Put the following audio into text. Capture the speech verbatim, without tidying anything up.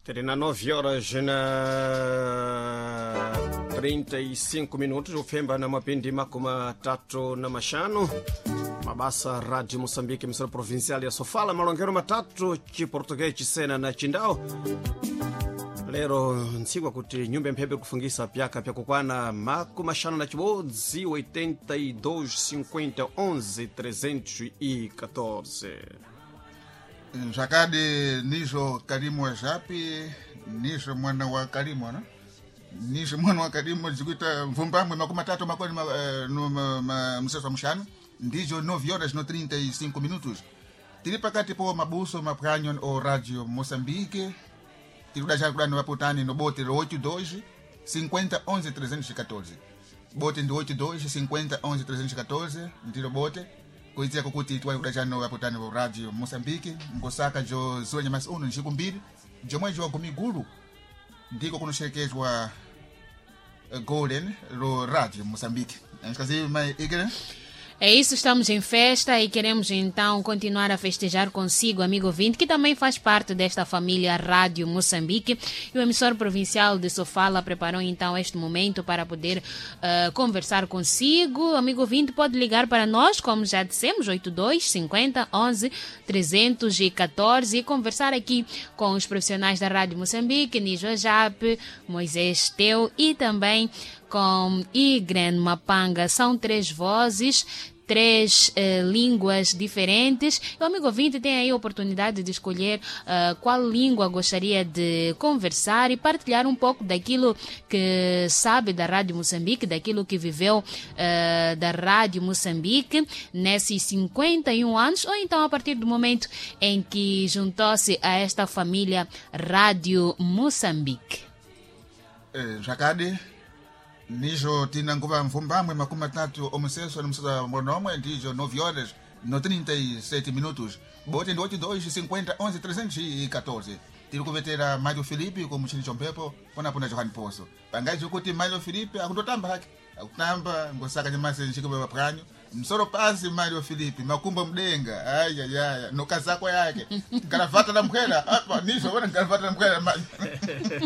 Terena nove horas na trinta e cinco minutos, ufemba na mapindi makuma tatu na mashano mabasa Rádio Moçambique, emissora provincial ya Sofala, malongero matatu chiportuguês chisena na chindao. Lero nsigwa kuti nyumba mphepe kufungisa pyaka pya kukwana makuma shano na chibodzi oitenta e dois cinquenta onze trezentos e quatorze. Jakade nijo Karimu wa Japi, nijo mwana wa Karimu, no? Nijo mwana wa Karimu zikuita mvumbamwe makuma tatu makoni ma, uh, no ma, ma, mseso wa mshano. Ndijo nove horas no trinta e cinco minutos. Tiri pakati po mabuso mapranyon o Rádio Moçambique. Tiri kudaja kudani waputani no bote ro oito dois cinquenta onze trezentos e quatorze. Bote ndo oito dois cinquenta onze trezentos e quatorze. Ndiro bote. Kuitia kukuti tuwa kudaja no waputani o Rádio Moçambique. Ngosaka jo zonya mas uno njiku mbili. Jo mwejo wa gumiguru. Ndiko kunoshekezwa uh, Golden ro Rádio Moçambique. Nshikazi mai igere? É isso, estamos em festa e queremos então continuar a festejar consigo, amigo ouvinte, que também faz parte desta família Rádio Moçambique. E o emissor provincial de Sofala preparou então este momento para poder uh, conversar consigo. Amigo ouvinte, pode ligar para nós, como já dissemos, oito dois cinquenta onze trezentos e quatorze, e conversar aqui com os profissionais da Rádio Moçambique, Nijo Jape, Moisés Teu e também com Igren Mapanga. São três vozes, três eh, línguas diferentes. O amigo ouvinte tem aí a oportunidade de escolher uh, qual língua gostaria de conversar e partilhar um pouco daquilo que sabe da Rádio Moçambique, daquilo que viveu uh, da Rádio Moçambique nesses cinquenta e um anos, ou então a partir do momento em que juntou-se a esta família Rádio Moçambique. Eh, Jakade nijo tina nguva mvumbamwe makumi matatu omuseso nomuseso mwonomwe ndijo nove horas no trinta e sete minutos. Bote ndi oito dois cinquenta onze trezentos e quatorze. Tiri kuvetera Mário Filipe como chini chompepo pona pona Johan Poço. Pangaji kuti Mário Filipe akutotamba haki. Akutamba ngosaka nyamase nchikwe bapranyo. Msoro pasi Mário Filipe makumba mdenga. Aya ya no kazako yake. Karavata la mkhela. Apa nijo wana karavata la mkhela.